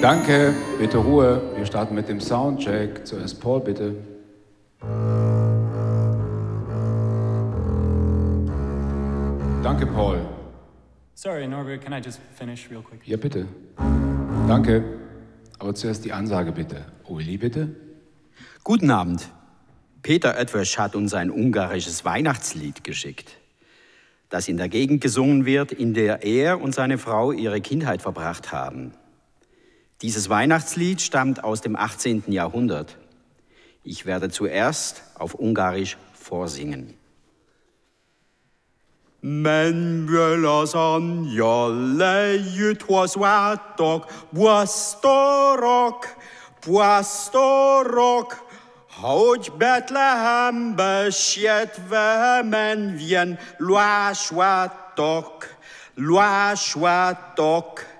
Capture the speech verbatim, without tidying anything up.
Danke, bitte Ruhe. Wir starten mit dem Soundcheck. Zuerst Paul, bitte. Danke, Paul. Sorry, Norbert, can I just finish real quick? Ja, bitte. Danke. Aber zuerst die Ansage, bitte. Uli, bitte. Guten Abend. Peter Oetwösch hat uns ein ungarisches Weihnachtslied geschickt, das in der Gegend gesungen wird, in der er und seine Frau ihre Kindheit verbracht haben. Dieses Weihnachtslied stammt aus dem achtzehnten Jahrhundert. Ich werde zuerst auf Ungarisch vorsingen. Menj az angyal, lejött hozzátok, pásztorok, pásztorok, hogy Betlehembe sietve menjen, lássátok, lássátok.